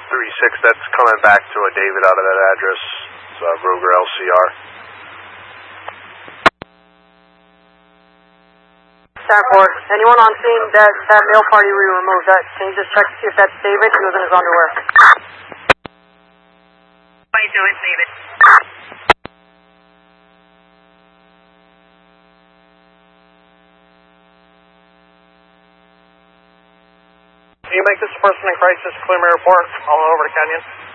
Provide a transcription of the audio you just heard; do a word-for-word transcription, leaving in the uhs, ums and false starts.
three six, that's coming back to a David out of that address. It's uh, Roger L C R. ten four, anyone on scene, that, that male party we removed, that, can you just check to see if that's David? He was in his underwear. How you doing, David? Can you make this person in crisis clear my report all over to Kenyon?